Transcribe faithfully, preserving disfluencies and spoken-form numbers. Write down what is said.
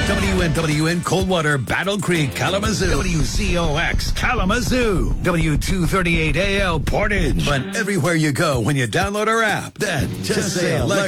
W N W N Coldwater, Battle Creek, Kalamazoo. W C O X, Kalamazoo. W two thirty-eight A L, Portage. But everywhere you go when you download our app, then just say Alexa.